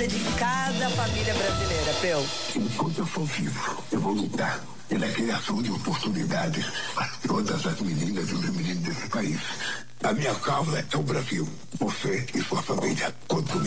vida de cada família brasileira, Peu. Enquanto eu for vivo, eu vou lutar pela criação de oportunidades para todas as meninas e os meninos desse país. A minha causa é o Brasil. Você e sua família. Conto comigo.